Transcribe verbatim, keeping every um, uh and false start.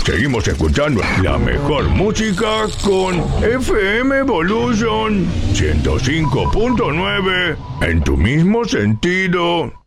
Seguimos escuchando la mejor música con F M Evolution ciento cinco punto nueve en tu mismo sentido.